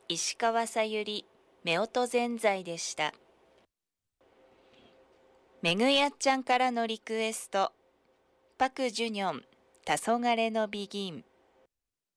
石川さゆり、夫婦ぜんざいでした。めぐやっちゃんからのリクエスト、パク・ジュニョン、黄昏のビギン。